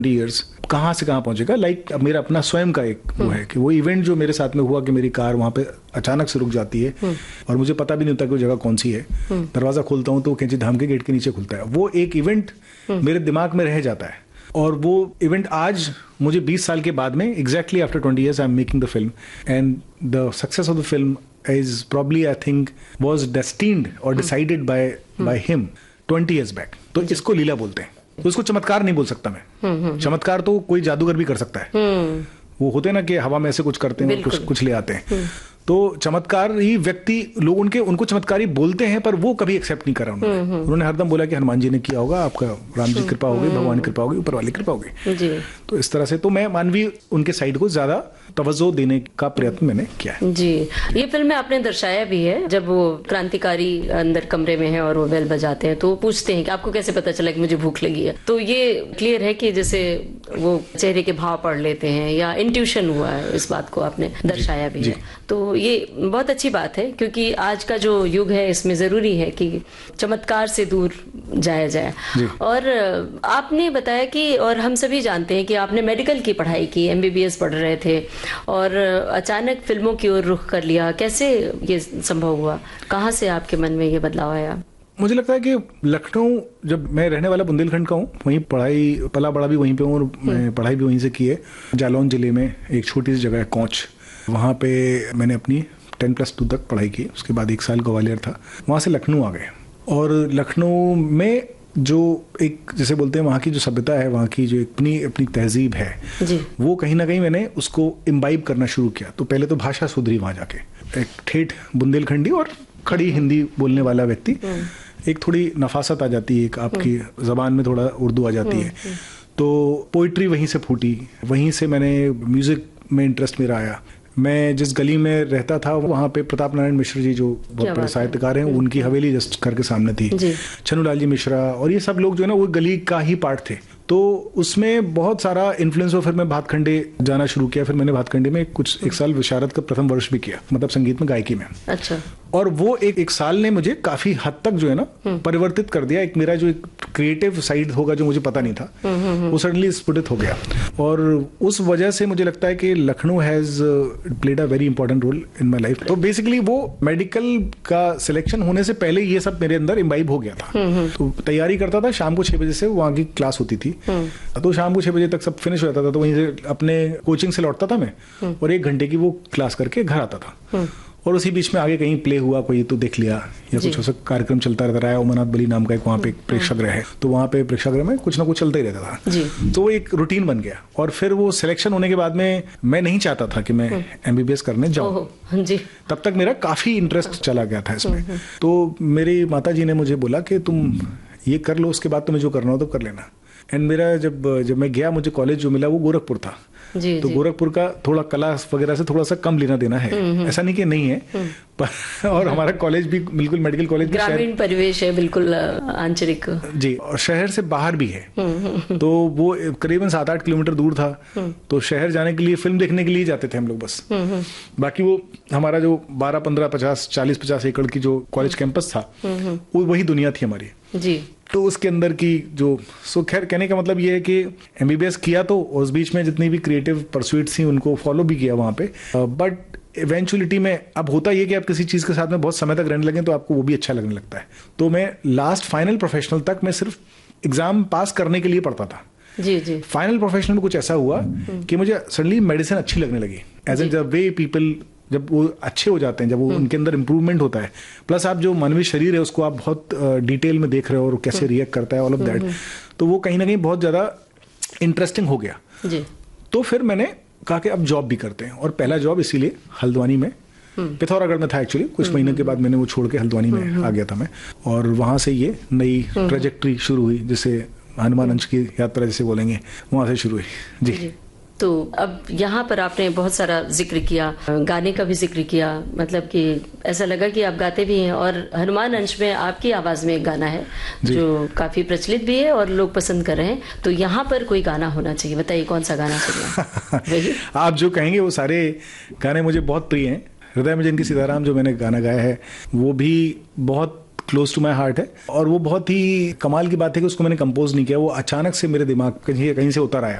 Years कहाँ से कहाँ पहुंचेगा। लाइक अब मेरा अपना स्वयं का एक वो है कि वो इवेंट जो मेरे साथ में हुआ कि मेरी कार वहां पे अचानक से रुक जाती है और मुझे पता भी नहीं होता कि वो जगह कौन सी है। दरवाजा खोलता हूँ तो कैंची धाम के गेट के नीचे खुलता है। वो एक इवेंट मेरे दिमाग में रह जाता है और वो इवेंट आज मुझे 20 साल के बाद में exactly after 20 years I am making the film and the success of the film is probably I think was destined और decided by him 20 years back. तो इसको लीला बोलते हैं। तो इसको चमत्कार नहीं बोल सकता मैं। चमत्कार तो कोई जादूगर भी कर सकता है। वो होते हैं ना कि हवा में ऐसे कुछ करते हैं, कुछ ले आते हैं। तो चमत्कार ही व्यक्ति लोग उनको चमत्कारी बोलते हैं पर वो कभी एक्सेप्ट नहीं करा उन्होंने हरदम बोला कि हनुमान जी ने किया होगा, आपका राम जी कृपा होगी, भगवान की कृपा होगी, ऊपर वाली कृपा होगी। तो इस तरह से तो मैं मानवीय उनके साइड को ज्यादा तवज्जो देने का प्रयत्न मैंने किया है। जी, ये फिल्म में आपने दर्शाया भी है जब वो क्रांतिकारी अंदर कमरे में है और वो बेल बजाते हैं तो पूछते हैं कि आपको कैसे पता चला कि मुझे भूख लगी है। तो ये क्लियर है कि जैसे वो चेहरे के भाव पढ़ लेते हैं या इंट्यूशन हुआ है, इस बात को आपने दर्शाया भी है। तो ये बहुत अच्छी बात है क्योंकि आज का जो युग है इसमें जरूरी है कि चमत्कार से दूर जाया जाए। और आपने बताया कि और हम सभी जानते हैं कि आपने मेडिकल की पढ़ाई की, MBBS पढ़ रहे थे और अचानक फिल्मों की ओर रुख कर लिया। कैसे ये संभव हुआ? कहाँ से आपके मन में ये बदलाव आया? मुझे लगता है कि लखनऊ, जब मैं रहने वाला बुंदेलखंड का हूँ, वहीं पढ़ाई पला बड़ा भी वहीं पे हूँ और मैं पढ़ाई भी वहीं से की है। जालौन जिले में एक छोटी सी जगह है कोंच, वहाँ पे मैंने अपनी 10+2 तक पढ़ाई की। उसके बाद 1 साल ग्वालियर था, वहाँ से लखनऊ आ गए। और लखनऊ में जो एक जैसे बोलते हैं वहाँ की जो सभ्यता है, वहाँ की जो अपनी तहजीब है जी, वो कहीं ना कहीं मैंने उसको इम्बाइब करना शुरू किया। तो पहले तो भाषा सुधरी वहाँ जाके, एक ठेठ बुंदेलखंडी और खड़ी हिंदी बोलने वाला व्यक्ति, एक थोड़ी नफासत आ जाती है, एक आपकी जबान में थोड़ा उर्दू आ जाती है। तो पोइट्री वहीं से फूटी, वहीं से मैंने म्यूजिक में इंटरेस्ट मेरा आया। मैं जिस गली में रहता था वहाँ पे प्रताप नारायण मिश्र जी जो बहुत बड़े साहित्यकार हैं, उनकी हवेली जस्ट घर के सामने थी। छन्नूलाल जी मिश्रा और ये सब लोग जो है ना वो गली का ही पार्ट थे। तो उसमें बहुत सारा इन्फ्लुएंस हो। फिर मैं भातखंडे जाना शुरू किया। फिर मैंने भातखंडे में एक साल विशारद का प्रथम वर्ष भी किया, मतलब संगीत में, गायकी में। अच्छा। और वो एक साल ने मुझे काफी हद तक जो है ना परिवर्तित कर दिया। एक मेरा जो एक क्रिएटिव साइड होगा जो मुझे पता नहीं था, वो सडनली स्फुटित हो गया। और उस वजह से मुझे लगता है कि Lucknow has played a very important role in my life. तो बेसिकली वो मेडिकल का सिलेक्शन होने से पहले ये सब मेरे अंदर इम्बाइब हो गया था। तो तैयारी करता था, शाम को 6 बजे से वहाँ की क्लास होती थी, तो शाम को 6 बजे तक सब फिनिश हो जाता था। तो वहीं से अपने कोचिंग से लौटता था मैं और 1 घंटे की वो क्लास करके घर आता था। और उसी बीच में आगे कहीं प्ले हुआ कोई तो देख लिया, या कुछ ऐसा कार्यक्रम चलता रहता रहा। ओमनाथ बली नाम का एक वहाँ पे प्रेक्षागृह है, तो वहाँ पे प्रेक्षागृह में कुछ ना कुछ चलता ही रहता था। तो एक रूटीन बन गया। और फिर वो सिलेक्शन होने के बाद में मैं नहीं चाहता था कि मैं MBBS करने जाऊँ, तब तक मेरा काफी इंटरेस्ट चला गया था इसमें। तो मेरी माता जी ने मुझे बोला कि तुम ये कर लो, उसके बाद तुम्हें जो करना हो तो कर लेना। एंड मेरा जब मैं गया, मुझे कॉलेज जो मिला वो गोरखपुर था। तो गोरखपुर का थोड़ा कला वगैरह से थोड़ा सा कम लेना देना है, ऐसा नहीं कि नहीं है, पर और हमारा कॉलेज भी बिल्कुल मेडिकल कॉलेज, ग्रामीण परिवेश है, बिल्कुल आंचलिक जी, और शहर से बाहर भी है। तो वो करीबन 7-8 किलोमीटर दूर था। तो शहर जाने के लिए, फिल्म देखने के लिए जाते थे हम लोग बस। बाकी वो हमारा जो 12, 15, 50, 40, 50 एकड़ की जो कॉलेज कैंपस था, वो वही दुनिया थी हमारी जी। तो उसके अंदर की जो खैर कहने का मतलब ये है कि MBBS किया, तो उस बीच में जितनी भी क्रिएटिव परस्यूट्स थी उनको फॉलो भी किया वहाँ पे। बट इवेंचुअलिटी में अब होता ये कि आप किसी चीज़ के साथ में बहुत समय तक रहने लगे तो आपको वो भी अच्छा लगने लगता है। तो मैं लास्ट फाइनल प्रोफेशनल तक मैं सिर्फ एग्जाम पास करने के लिए पढ़ता था जी जी। फाइनल प्रोफेशनल में कुछ ऐसा हुआ कि मुझे सडनली मेडिसिन अच्छी लगने लगी। As an the way people जब वो अच्छे हो जाते हैं, जब वो उनके अंदर इम्प्रूवमेंट होता है, प्लस आप जो मानवीय शरीर है उसको आप बहुत डिटेल में देख रहे हो और कैसे रिएक्ट करता है, ऑल ऑफ दैट, तो वो कहीं ना कहीं बहुत ज़्यादा इंटरेस्टिंग हो गया जी। तो फिर मैंने कहा कि अब जॉब भी करते हैं। और पहला जॉब इसीलिए हल्द्वानी में, पिथौरागढ़ में था एक्चुअली। कुछ महीने के बाद मैंने वो छोड़ के हल्द्वानी में आ गया था मैं, और वहाँ से ये नई ट्रेजेक्ट्री शुरू हुई, जिसे हनुमान अंश की यात्रा जैसे बोलेंगे, वहाँ से शुरू हुई जी। तो अब यहाँ पर आपने बहुत सारा जिक्र किया, गाने का भी जिक्र किया, मतलब कि ऐसा लगा कि आप गाते भी हैं। और हनुमान अंश में आपकी आवाज में एक गाना है जो काफी प्रचलित भी है और लोग पसंद कर रहे हैं। तो यहाँ पर कोई गाना होना चाहिए, बताइए कौन सा गाना चाहिए? आप जो कहेंगे वो सारे गाने मुझे बहुत प्रिय हैं। हृदय में जिनकी सीताराम जो मैंने गाना गाया है वो भी बहुत क्लोज टू माई हार्ट है। और वो बहुत ही कमाल की बात है कि उसको मैंने कंपोज नहीं किया, वो अचानक से मेरे दिमाग कहीं से उतर आया।